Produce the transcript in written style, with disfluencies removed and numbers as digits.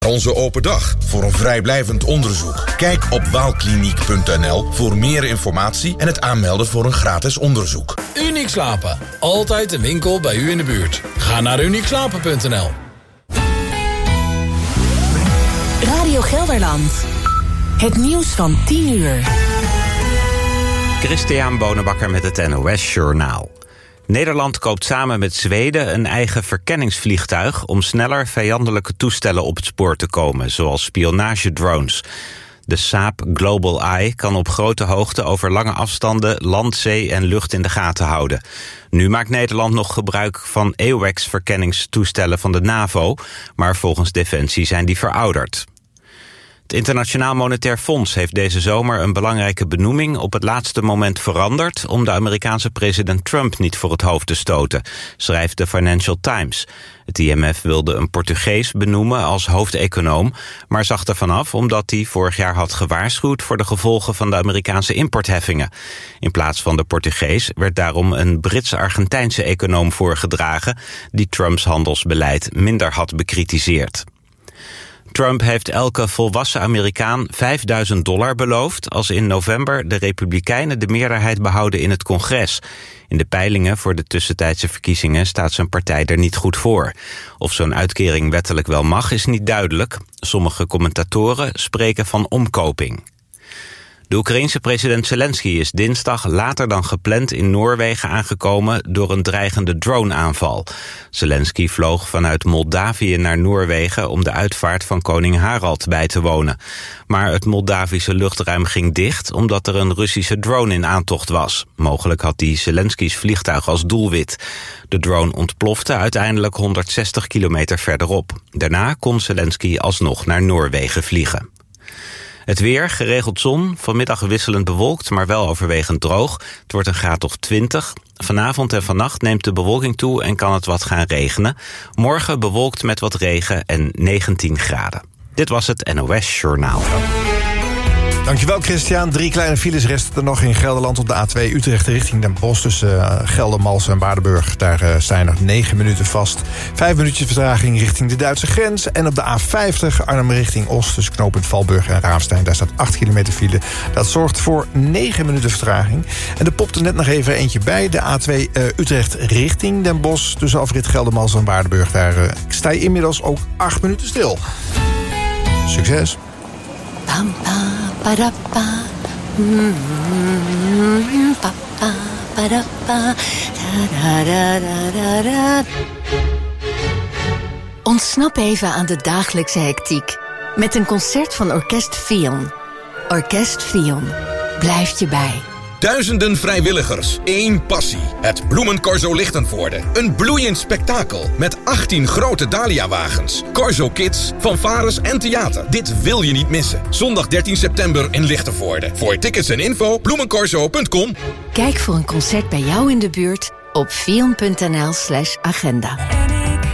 Onze open dag voor een vrijblijvend onderzoek. Kijk op waalkliniek.nl voor meer informatie en het aanmelden voor een gratis onderzoek. Uniek Slapen. Altijd een winkel bij u in de buurt. Ga naar uniekslapen.nl. Radio Gelderland. Het nieuws van 10 uur. Christian Bonenbakker met het NOS Journaal. Nederland koopt samen met Zweden een eigen verkenningsvliegtuig om sneller vijandelijke toestellen op het spoor te komen, zoals spionagedrones. De Saab Global Eye kan op grote hoogte over lange afstanden land, zee en lucht in de gaten houden. Nu maakt Nederland nog gebruik van AWACS-verkenningstoestellen van de NAVO, maar volgens Defensie zijn die verouderd. Het Internationaal Monetair Fonds heeft deze zomer een belangrijke benoeming op het laatste moment veranderd om de Amerikaanse president Trump niet voor het hoofd te stoten, schrijft de Financial Times. Het IMF wilde een Portugees benoemen als hoofdeconoom, maar zag er vanaf omdat hij vorig jaar had gewaarschuwd voor de gevolgen van de Amerikaanse importheffingen. In plaats van de Portugees werd daarom een Brits-Argentijnse econoom voorgedragen die Trumps handelsbeleid minder had bekritiseerd. Trump heeft elke volwassen Amerikaan $5.000 beloofd als in november de Republikeinen de meerderheid behouden in het congres. In de peilingen voor de tussentijdse verkiezingen staat zijn partij er niet goed voor. Of zo'n uitkering wettelijk wel mag is niet duidelijk. Sommige commentatoren spreken van omkoping. De Oekraïense president Zelensky is dinsdag later dan gepland in Noorwegen aangekomen door een dreigende droneaanval. Zelensky vloog vanuit Moldavië naar Noorwegen om de uitvaart van koning Harald bij te wonen. Maar het Moldavische luchtruim ging dicht omdat er een Russische drone in aantocht was. Mogelijk had die Zelensky's vliegtuig als doelwit. De drone ontplofte uiteindelijk 160 kilometer verderop. Daarna kon Zelensky alsnog naar Noorwegen vliegen. Het weer, geregeld zon, vanmiddag wisselend bewolkt, maar wel overwegend droog. Het wordt een graad of 20. Vanavond en vannacht neemt de bewolking toe en kan het wat gaan regenen. Morgen bewolkt met wat regen en 19 graden. Dit was het NOS Journaal. Dankjewel Christian. 3 kleine files resten er nog in Gelderland op de A2 Utrecht richting Den Bosch. Tussen Geldermalsen en Waardenburg. Daar staan nog 9 minuten vast. 5 minuutjes vertraging richting de Duitse grens. En op de A50 Arnhem richting Oost. Tussen knooppunt Valburg en Raamstein. Daar staat 8 kilometer file. Dat zorgt voor 9 minuten vertraging. En er popte net nog even eentje bij. De A2 Utrecht richting Den Bosch. Tussen afrit Geldermalsen en Waardenburg. Daar sta je inmiddels ook 8 minuten stil. Succes. Pam, pam, padappa. Papa, padappa. Da-da-da-da-da-da. Ontsnap even aan de dagelijkse hectiek met een concert van Orkest Fion. Orkest Fion blijft je bij. Duizenden vrijwilligers, 1 passie. Het Bloemencorso Lichtenvoorde. Een bloeiend spektakel met 18 grote Dahlia-wagens. Corso Kids, fanfares en theater. Dit wil je niet missen. Zondag 13 september in Lichtenvoorde. Voor tickets en info, bloemencorso.com. Kijk voor een concert bij jou in de buurt op fion.nl/agenda.